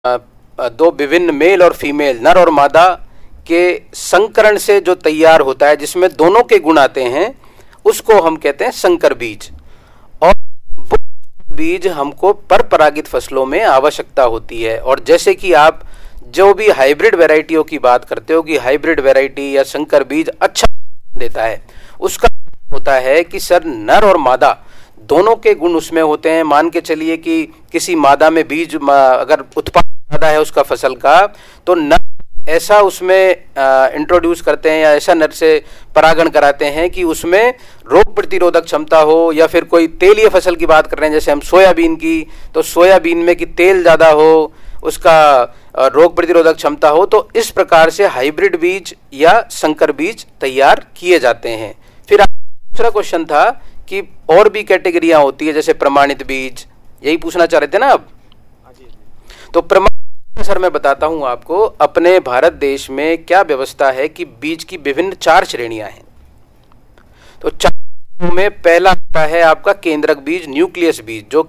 दो विभिन्न मेल और फीमेल, नर और मादा के संकरण से जो तैयार होता है, जिसमें दोनों के गुण आते हैं, उसको हम कहते हैं संकर बीज। और बीज हमको पर परागित फसलों में आवश्यकता होती है। और जैसे कि आप जो भी हाइब्रिड वैरायटियों की बात करते हो कि हाइब्रिड वैरायटी या संकर बीज अच्छा देता है, उसका होता है कि सर नर और मादा दोनों के गुण उसमें होते हैं। मान के चलिए कि किसी मादा में बीज अगर उत्पादन ज़्यादा है उसका फसल का, तो नर ऐसा उसमें इंट्रोड्यूस करते हैं या ऐसा नर से परागण कराते हैं कि उसमें रोग प्रतिरोधक क्षमता हो। या फिर कोई तेलीय फसल की बात कर रहे हैं जैसे हम सोयाबीन की, तो सोयाबीन में कि तेल ज़्यादा हो, उसका रोग प्रतिरोधक क्षमता हो। तो इस प्रकार से हाइब्रिड बीज या संकर बीज तैयार किए जाते हैं। फिर दूसरा क्वेश्चन था कि और भी कैटेगरियां होती है जैसे प्रमाणित बीज, यही पूछना चाह रहे थे ना आप? तो प्रमाणित सर मैं बताता हूं आपको, अपने भारत देश में क्या व्यवस्था है कि बीज की विभिन्न 4 श्रेणियां हैं। तो 4 में पहला आता है आपका केंद्रक बीज, न्यूक्लियस बीज, जो